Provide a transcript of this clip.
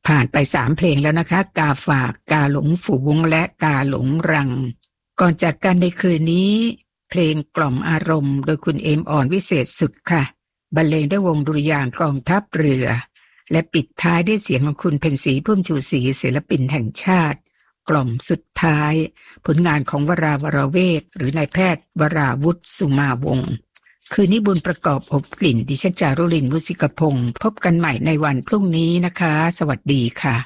ผ่านไป3เพลงแล้วนะคะกาฝากกาหลงฝูงและกาหลงรังก่อนจากกันในคืนนี้เพลงกล่อมอารมณ์โดยคุณเอมอ่อนวิเศษสุดค่ะบรรเลงด้วยวงดุริยางค์กองทัพเรือและปิดท้ายด้วยเสียงของคุณเพ็ญศรีพุ่มชูศรีศิลปินแห่งชาติกล่อมสุดท้ายผลงานของวราวรเวทหรือนายแพทย์วราวุฒิสุมาวงศ์คืนนี้บุญประกอบอบกลิ่นดิฉันจารุลิน มุสิกพงศ์พบกันใหม่ในวันพรุ่งนี้นะคะสวัสดีค่ะ